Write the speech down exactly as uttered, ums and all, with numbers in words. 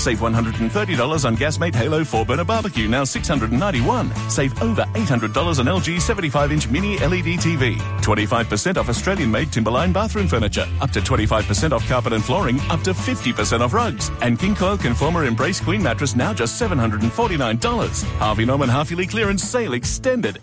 Save one hundred thirty dollars on Gasmate Halo four burner barbecue, now six hundred ninety-one dollars. Save over eight hundred dollars on L G seventy-five inch mini L E D T V. twenty-five percent off Australian-made Timberline bathroom furniture. Up to twenty-five percent off carpet and flooring. Up to fifty percent off rugs. And King Coil Conformer Embrace Queen mattress, now just seven hundred forty-nine dollars. Harvey Norman Half-Yearly Clearance Sale extended.